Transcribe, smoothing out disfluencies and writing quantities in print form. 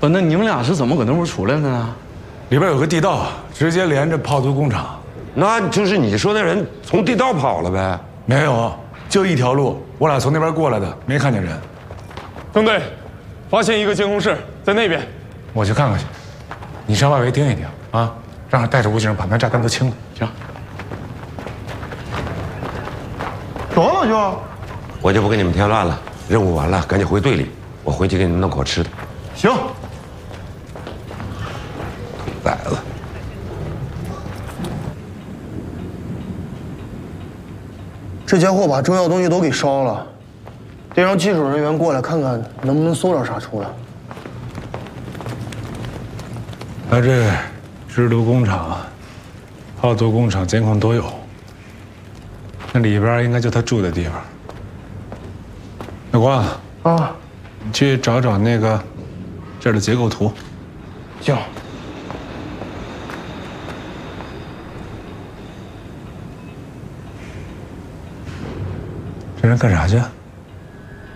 不，那你们俩是怎么搁那屋出来的呢？ 里边有个地道，直接连着炮毒工厂。 那就是你说那人从地道跑了呗？ 没有，就一条路，我俩从那边过来的，没看见人。 郑队，发现一个监控室，在那边。 我去看看去，你上外围盯一盯啊，让人带着武警把那炸弹都清了。 行。 走了就。 我就不跟你们添乱了，任务完了赶紧回队里，我回去给你们弄口吃的。 行。 崽子。 这家伙把重要东西都给烧了，得让技术人员过来看看能不能搜点啥出来。 他这制毒工厂、炮毒工厂监控都有，那里边应该就他住的地方。小光啊， 你去找找那个这儿的结构图。 行。 这人干啥去？